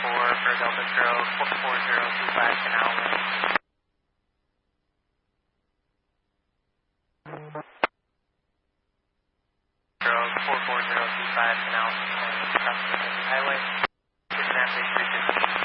for Delta Zero 4025 Canal. 44025 Canal, crossing the Highway. International 315.